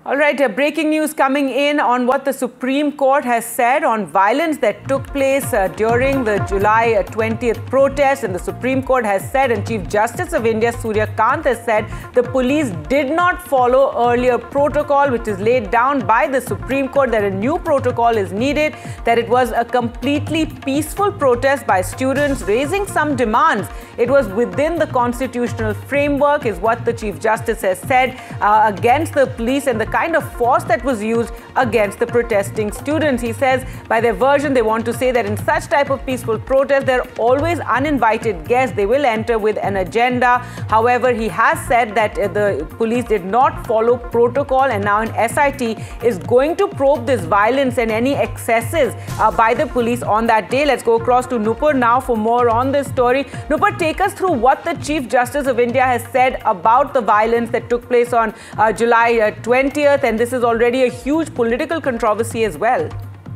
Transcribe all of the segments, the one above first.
All right, breaking news coming in on what the Supreme Court has said on violence that took place during the July 20th protest. And the Supreme Court has said, and Chief Justice of India, Surya Kant, has said the police did not follow earlier protocol, which is laid down by the Supreme Court, that a new protocol is needed, that it was a completely peaceful protest by students raising some demands. It was within the constitutional framework, is what the Chief Justice has said, against the police and the kind of force that was used against the protesting students. He says, by their version, they want to say that in such type of peaceful protest, there are always uninvited guests. They will enter with an agenda. However, he has said that the police did not follow protocol, and now an SIT is going to probe this violence and any excesses by the police on that day. Let's go across to Nupur now for more on this story. Nupur, take us through what the Chief Justice of India has said about the violence that took place on July 20th. And this is already a huge political controversy as well.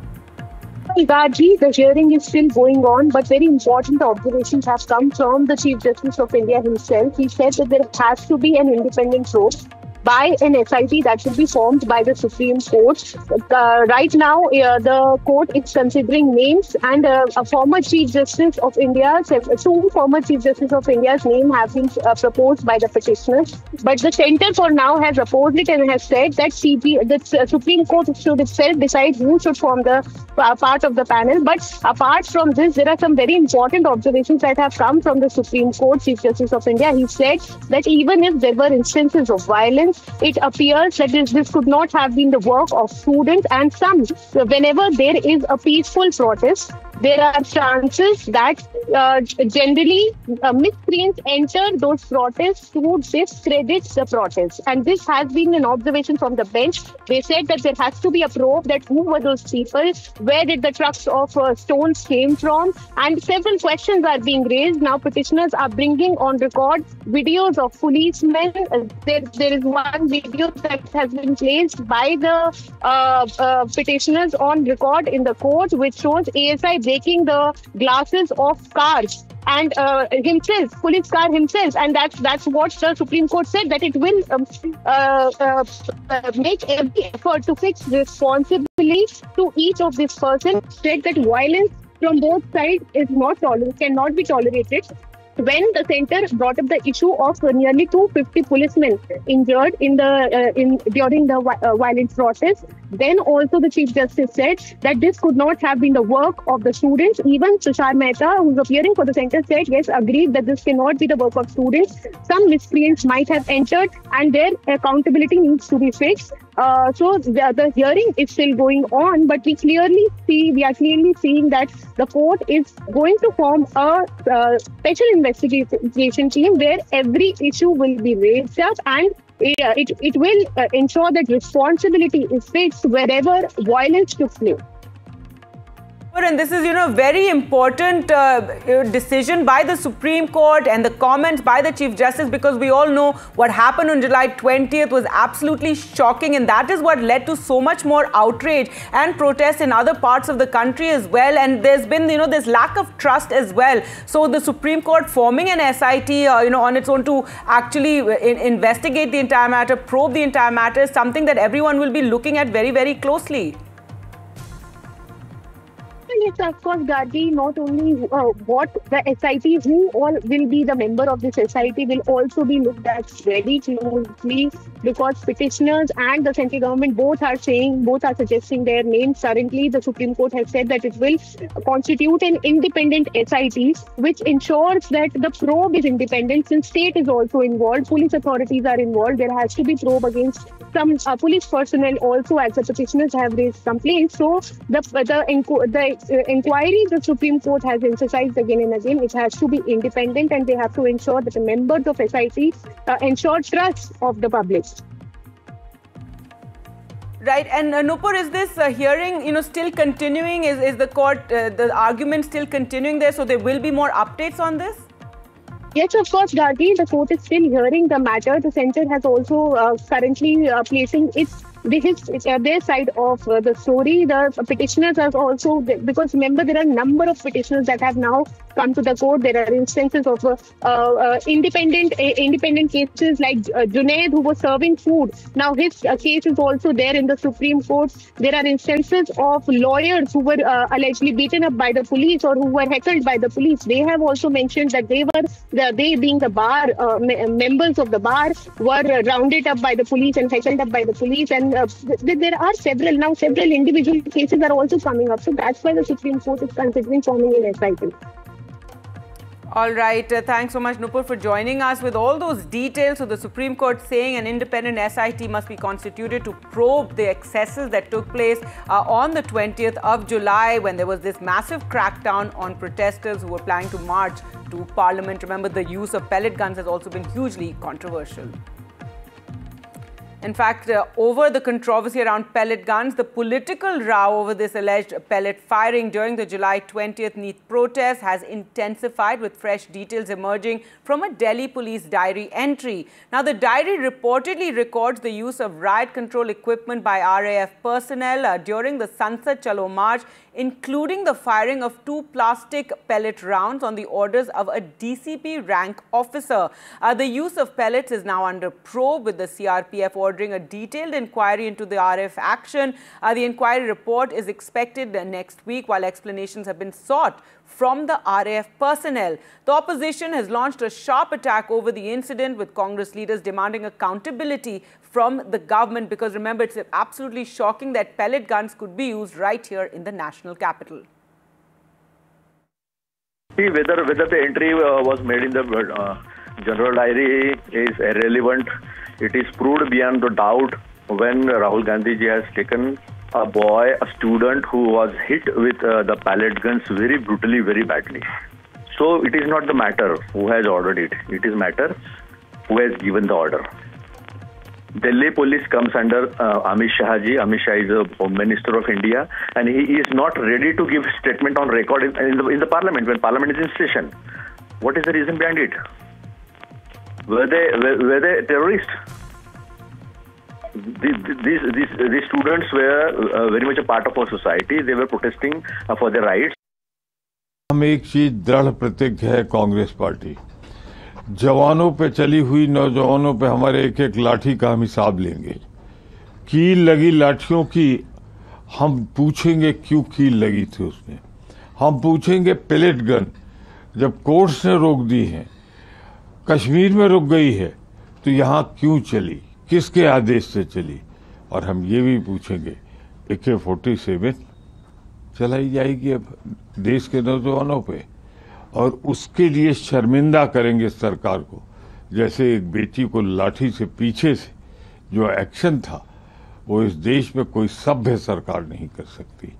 Gaji, the hearing is still going on, but very important observations have come from the Chief Justice of India himself. He said that there has to be an independent probe by an SIT that should be formed by the Supreme Court. Right now, the court is considering names, and a former Chief Justice of India, two former Chief Justice of India's name have been proposed by the petitioners. But the centre for now has opposed it and has said that the Supreme Court should itself decide who should form the part of the panel. But apart from this, there are some very important observations that have come from the Supreme Court Chief Justice of India. He said that even if there were instances of violence, it appears that this could not have been the work of students, and whenever there is a peaceful protest, there are chances that generally miscreants enter those protests to discredit the protests. And this has been an observation from the bench. They said that there has to be a probe that who were those people, where did the trucks of stones came from, and several questions are being raised. Now petitioners are bringing on record videos of policemen. There is one video that has been placed by the petitioners on record in the court, which shows ASI breaking the glasses of cars and police car himself, and that's what the Supreme Court said, that it will make every effort to fix responsibility to each of this person. Said that violence from both sides cannot be tolerated. When the centre brought up the issue of nearly 250 policemen injured during the violent protest, then also the Chief Justice said that this could not have been the work of the students. Even Tushar Mehta, who was appearing for the centre, said, yes, agreed that this cannot be the work of students. Some miscreants might have entered, and their accountability needs to be fixed. So the hearing is still going on, but we are clearly seeing that the court is going to form a special investigation team where every issue will be raised up, and it will ensure that responsibility is fixed wherever violence took place. And this is, very important decision by the Supreme Court and the comments by the Chief Justice, because we all know what happened on July 20th was absolutely shocking, and that is what led to so much more outrage and protest in other parts of the country as well. And there's been, this lack of trust as well. So the Supreme Court forming an SIT, on its own to actually investigate the entire matter, probe the entire matter, is something that everyone will be looking at very, very closely. Yes, of course, Gaji, not only what the SIT, who all will be the member of this SIT, will also be looked at very closely, because petitioners and the central government both are suggesting their names. Currently, the Supreme Court has said that it will constitute an independent SIT, which ensures that the probe is independent. Since state is also involved, police authorities are involved, there has to be probe against some police personnel also, as the petitioners have raised complaints. So the inquiry the Supreme Court has emphasized again and again, it has to be independent, and they have to ensure that the members of SIT ensure trust of the public. Right. And Nupur, is this hearing, still continuing? Is the court, the argument still continuing there? So there will be more updates on this? Yes, of course, Gaji, the court is still hearing the matter. The centre has also currently placing their side of the story. The petitioners are also, because remember, there are a number of petitioners that have now come to the court. There are instances of independent cases like Junaid, who was serving food. Now his case is also there in the Supreme Court. There are instances of lawyers who were allegedly beaten up by the police or who were heckled by the police. They have also mentioned that they being the bar members of the bar were rounded up by the police and heckled up by the police. And there are several individual cases are also coming up. So that's why the Supreme Court is considering forming an SIT. All right. Thanks so much, Nupur, for joining us with all those details. So the Supreme Court saying an independent SIT must be constituted to probe the excesses that took place on the 20th of July when there was this massive crackdown on protesters who were planning to march to Parliament. Remember, the use of pellet guns has also been hugely controversial. In fact, over the controversy around pellet guns, the political row over this alleged pellet firing during the July 20th NEET protest has intensified, with fresh details emerging from a Delhi police diary entry. Now, the diary reportedly records the use of riot control equipment by RAF personnel during the Sansad Chalo March, including the firing of 2 plastic pellet rounds on the orders of a DCP rank officer. The use of pellets is now under probe, with the CRPF ordering a detailed inquiry into the RAF action. The inquiry report is expected next week, while explanations have been sought from the RAF personnel. The opposition has launched a sharp attack over the incident, with Congress leaders demanding accountability from the government, because remember, it's absolutely shocking that pellet guns could be used right here in the national capital. See, whether the entry was made in the general diary is irrelevant. It is proved beyond the doubt when Rahul Gandhi ji has taken a boy, a student who was hit with the pellet guns very brutally, very badly. So it is not the matter who has ordered it. It is matter who has given the order. Delhi police comes under Amit Shah ji. Amit Shah is the Home Minister of India, and he is not ready to give statement on record in the Parliament when Parliament is in session. What is the reason behind it? Were they terrorists? These students were very much a part of our society. They were protesting for their rights. हम एक चीज दृढ़ प्रतिज्ञ है Congress party, जवानों पे चली हुई नौजवानों पे हमारे एक एक लाठी का हम हिसाब लेंगे। कील लगी लाठियों की हम पूछेंगे क्यों कील लगी थी उसमें। हम पूछेंगे पेलेट गन जब कोर्ट्स ने रोक दी है, कश्मीर में रुक गई है, तो यहाँ क्यों चली, किसके आदेश से चली। और हम ये भी पूछेंगे AK-47 चलाई जाएगी अब देश के नौजवानों पे, और उसके लिए शर्मिंदा करेंगे सरकार को। जैसे एक बेटी को लाठी से पीछे से जो एक्शन था, वो इस देश में कोई सभ्य सरकार नहीं कर सकती।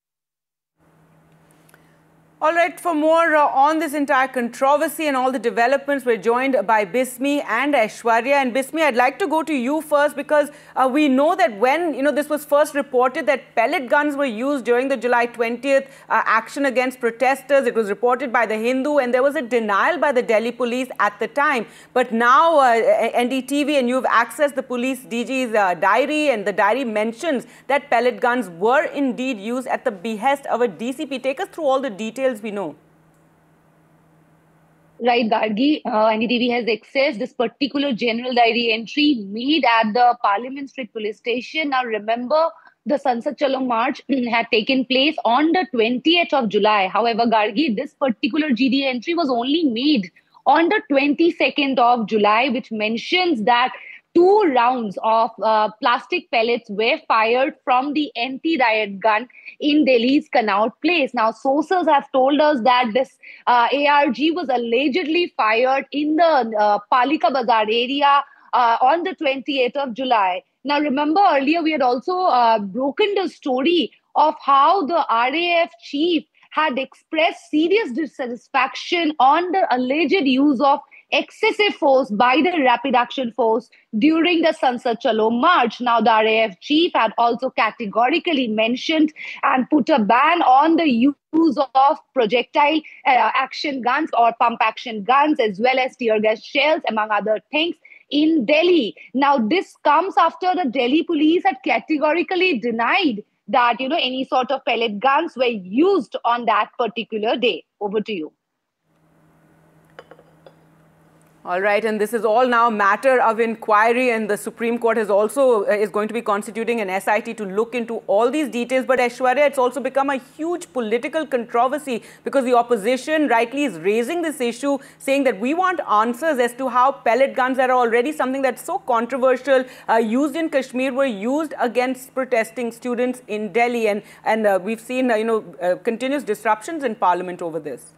All right, for more on this entire controversy and all the developments, we're joined by Bismi and Aishwarya. And Bismi, I'd like to go to you first, because we know that when this was first reported that pellet guns were used during the July 20th action against protesters, it was reported by the Hindu, and there was a denial by the Delhi police at the time. But now NDTV and you've accessed the police DG's diary, and the diary mentions that pellet guns were indeed used at the behest of a DCP. Take us through all the details we know. Right, Gargi. NDTV has accessed this particular general diary entry made at the Parliament Street Police Station. Now, remember, the Sansad Chalo March had taken place on the 20th of July. However, Gargi, this particular GD entry was only made on the 22nd of July, which mentions that 2 rounds of plastic pellets were fired from the anti-riot gun in Delhi's Connaught Place. Now, sources have told us that this ARG was allegedly fired in the Palika Bazar area on the 28th of July. Now, remember earlier we had also broken the story of how the RAF chief had expressed serious dissatisfaction on the alleged use of excessive force by the Rapid Action Force during the Sansad Chalo March. Now, the RAF chief had also categorically mentioned and put a ban on the use of projectile action guns or pump action guns, as well as tear gas shells, among other things, in Delhi. Now, this comes after the Delhi police had categorically denied that, any sort of pellet guns were used on that particular day. Over to you. All right, and this is all now a matter of inquiry, and the Supreme Court has also is going to be constituting an SIT to look into all these details. But Aishwarya, it's also become a huge political controversy because the opposition rightly is raising this issue, saying that we want answers as to how pellet guns that are already something that's so controversial, used in Kashmir, were used against protesting students in Delhi, and we've seen continuous disruptions in Parliament over this.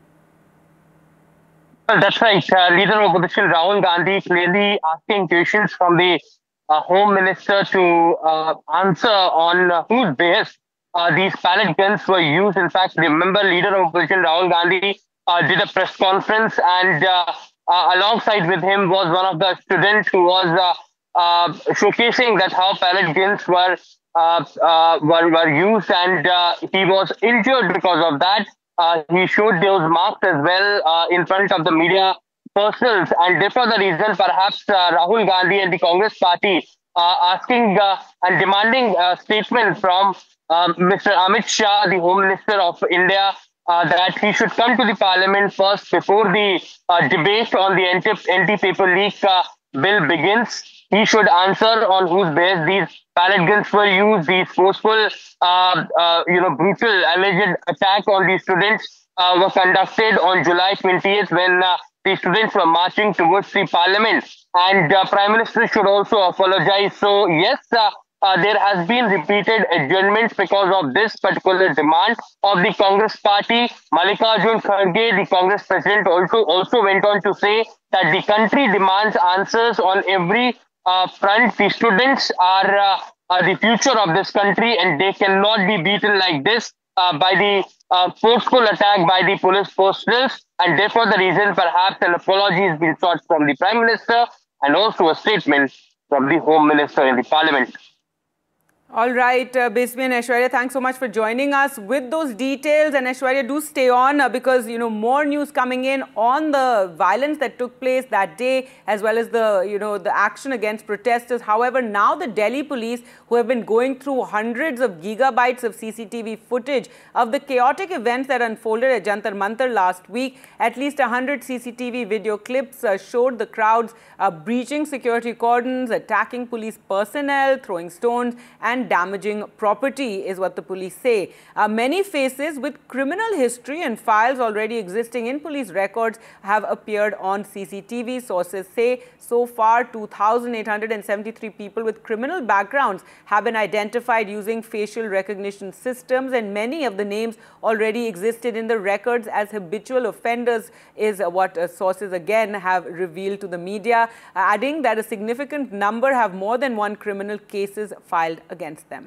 Well, that's right. Leader of opposition Rahul Gandhi clearly asking questions from the Home Minister to answer on whose behest these pellet guns were used. In fact, remember, Leader of opposition Rahul Gandhi did a press conference, and alongside with him was one of the students who was showcasing that how pellet guns were used, and he was injured because of that. He showed those marks as well in front of the media persons, and therefore the reason perhaps Rahul Gandhi and the Congress party asking and demanding a statement from Mr. Amit Shah, the Home Minister of India, that he should come to the Parliament first before the debate on the anti-paper leak bill begins. He should answer on whose base these pellet guns were used, these forceful, brutal alleged attack on the students were conducted on July 20th when the students were marching towards the Parliament. And Prime Minister should also apologize. So yes, there has been repeated adjournments because of this particular demand of the Congress party. Mallikarjun Kharge, the Congress president, also went on to say that the country demands answers on every front. The students are the future of this country, and they cannot be beaten like this by the forceful attack by the police personnel. And therefore, the reason perhaps an apology has been sought from the Prime Minister and also a statement from the Home Minister in the Parliament. All right, Bismi and Aishwarya, thanks so much for joining us with those details. And Aishwarya, do stay on because, more news coming in on the violence that took place that day, as well as the, the action against protesters. However, now the Delhi police, who have been going through hundreds of gigabytes of CCTV footage of the chaotic events that unfolded at Jantar Mantar last week, at least 100 CCTV video clips showed the crowds breaching security cordons, attacking police personnel, throwing stones, and damaging property, is what the police say. Many faces with criminal history and files already existing in police records have appeared on CCTV. Sources say so far 2,873 people with criminal backgrounds have been identified using facial recognition systems, and many of the names already existed in the records as habitual offenders, is what sources again have revealed to the media, adding that a significant number have more than one criminal cases filed against them.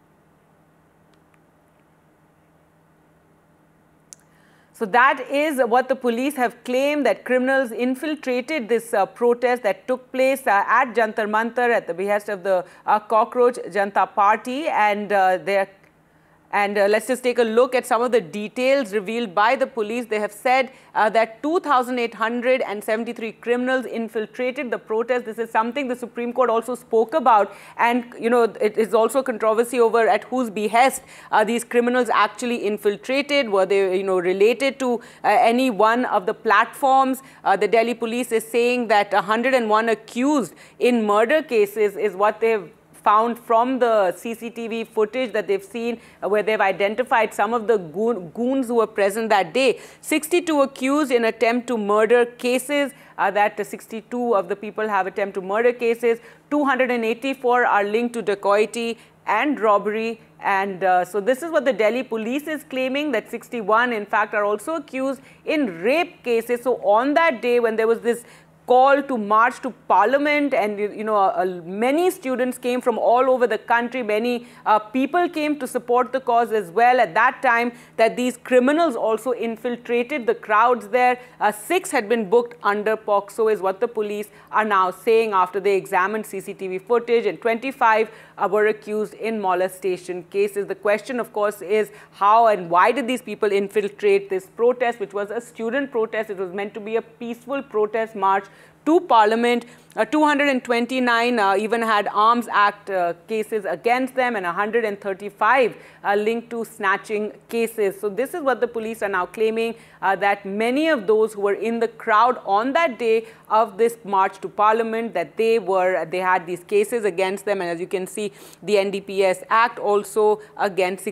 So that is what the police have claimed, that criminals infiltrated this protest that took place at Jantar Mantar at the behest of the Cockroach Janata Party, and let's just take a look at some of the details revealed by the police. They have said that 2,873 criminals infiltrated the protest. This is something the Supreme Court also spoke about. And, it is also controversy over at whose behest these criminals actually infiltrated. Were they, related to any one of the platforms? The Delhi police is saying that 101 accused in murder cases is what they've found from the CCTV footage that they've seen, where they've identified some of the goons who were present that day. 62 accused in attempt to murder cases, that 62 of the people have attempt to murder cases. 284 are linked to dacoity and robbery. And so this is what the Delhi police is claiming, that 61 in fact are also accused in rape cases. So on that day when there was this call to march to Parliament, and many students came from all over the country, many people came to support the cause as well. At that time, that these criminals also infiltrated the crowds there. 6 had been booked under POCSO, is what the police are now saying after they examined CCTV footage, and 25 were accused in molestation cases. The question, of course, is how and why did these people infiltrate this protest, which was a student protest. It was meant to be a peaceful protest march to Parliament. 229 even had Arms Act cases against them, and 135 linked to snatching cases. So this is what the police are now claiming, that many of those who were in the crowd on that day of this march to Parliament, that they had these cases against them. And as you can see, the NDPS Act also against